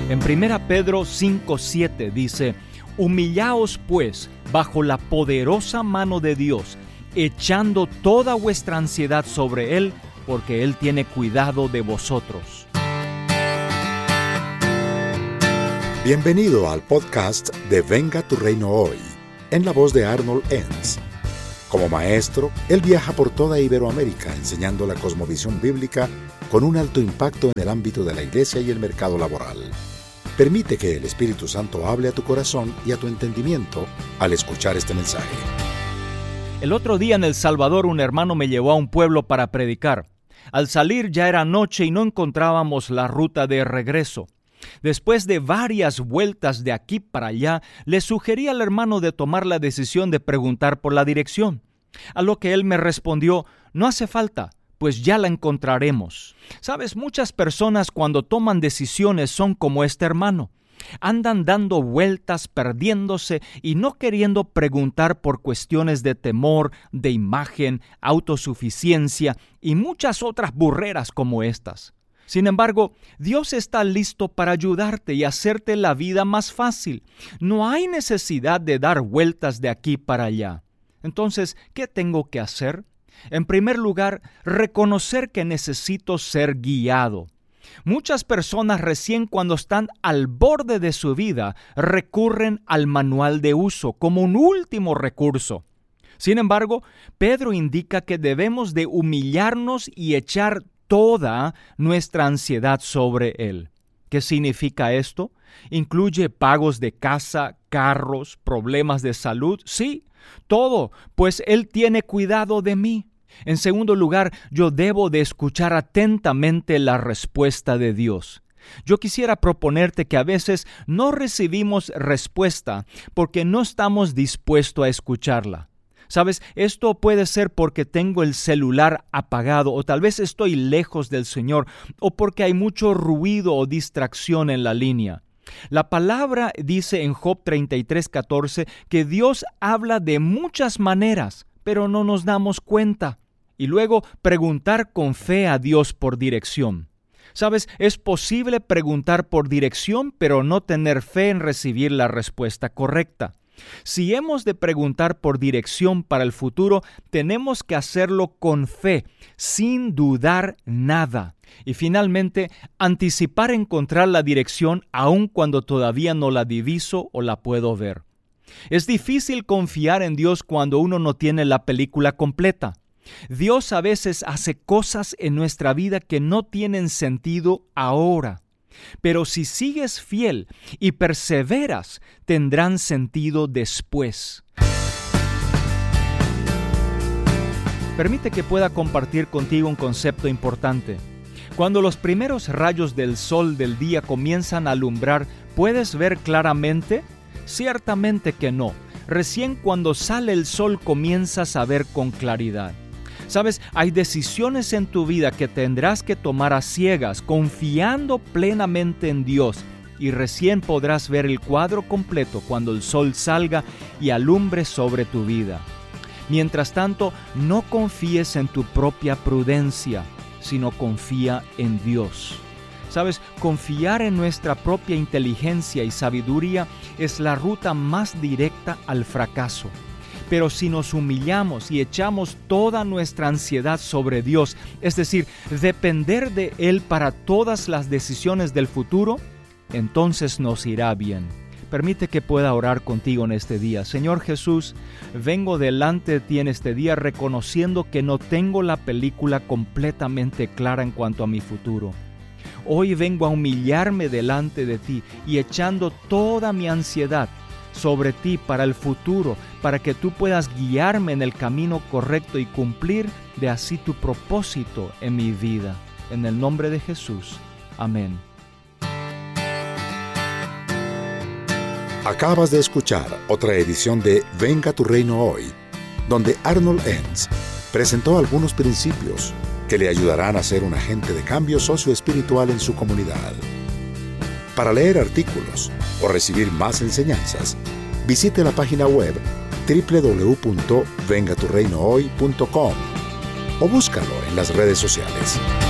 En 1 Pedro 5:7 dice: Humillaos pues bajo la poderosa mano de Dios, echando toda vuestra ansiedad sobre Él, porque Él tiene cuidado de vosotros. Bienvenido al podcast de Venga tu Reino Hoy, en la voz de Arnold Enns. Como maestro, él viaja por toda Iberoamérica enseñando la cosmovisión bíblica con un alto impacto en el ámbito de la iglesia y el mercado laboral. Permite que el Espíritu Santo hable a tu corazón y a tu entendimiento al escuchar este mensaje. El otro día en El Salvador un hermano me llevó a un pueblo para predicar. Al salir ya era noche y no encontrábamos la ruta de regreso. Después de varias vueltas de aquí para allá, le sugerí al hermano de tomar la decisión de preguntar por la dirección. A lo que él me respondió: no hace falta, pues ya la encontraremos. Sabes, muchas personas cuando toman decisiones son como este hermano. Andan dando vueltas, perdiéndose y no queriendo preguntar por cuestiones de temor, de imagen, autosuficiencia y muchas otras burreras como estas. Sin embargo, Dios está listo para ayudarte y hacerte la vida más fácil. No hay necesidad de dar vueltas de aquí para allá. Entonces, ¿qué tengo que hacer? En primer lugar, reconocer que necesito ser guiado. Muchas personas recién cuando están al borde de su vida recurren al manual de uso como un último recurso. Sin embargo, Pedro indica que debemos de humillarnos y echar toda nuestra ansiedad sobre Él. ¿Qué significa esto? ¿Incluye pagos de casa, carros, problemas de salud? Sí, todo, pues Él tiene cuidado de mí. En segundo lugar, yo debo de escuchar atentamente la respuesta de Dios. Yo quisiera proponerte que a veces no recibimos respuesta porque no estamos dispuestos a escucharla. ¿Sabes? Esto puede ser porque tengo el celular apagado o tal vez estoy lejos del Señor o porque hay mucho ruido o distracción en la línea. La palabra dice en Job 33:14 que Dios habla de muchas maneras, pero no nos damos cuenta. Y luego preguntar con fe a Dios por dirección. ¿Sabes? Es posible preguntar por dirección, pero no tener fe en recibir la respuesta correcta. Si hemos de preguntar por dirección para el futuro, tenemos que hacerlo con fe, sin dudar nada. Y finalmente, anticipar encontrar la dirección aun cuando todavía no la diviso o la puedo ver. Es difícil confiar en Dios cuando uno no tiene la película completa. Dios a veces hace cosas en nuestra vida que no tienen sentido ahora. Pero si sigues fiel y perseveras, tendrán sentido después. Permite que pueda compartir contigo un concepto importante. Cuando los primeros rayos del sol del día comienzan a alumbrar, ¿puedes ver claramente? Ciertamente que no. Recién cuando sale el sol comienzas a ver con claridad. ¿Sabes? Hay decisiones en tu vida que tendrás que tomar a ciegas, confiando plenamente en Dios, y recién podrás ver el cuadro completo cuando el sol salga y alumbre sobre tu vida. Mientras tanto, no confíes en tu propia prudencia, sino confía en Dios. ¿Sabes? Confiar en nuestra propia inteligencia y sabiduría es la ruta más directa al fracaso. Pero si nos humillamos y echamos toda nuestra ansiedad sobre Dios, es decir, depender de Él para todas las decisiones del futuro, entonces nos irá bien. Permite que pueda orar contigo en este día. Señor Jesús, vengo delante de ti en este día reconociendo que no tengo la película completamente clara en cuanto a mi futuro. Hoy vengo a humillarme delante de ti y echando toda mi ansiedad sobre ti para el futuro, para que tú puedas guiarme en el camino correcto y cumplir de así tu propósito en mi vida. En el nombre de Jesús. Amén. Acabas de escuchar otra edición de Venga tu Reino Hoy, donde Arnold Enns presentó algunos principios que le ayudarán a ser un agente de cambio socioespiritual en su comunidad. Para leer artículos o recibir más enseñanzas, visite la página web www.vengaturreinohoy.com o búscalo en las redes sociales.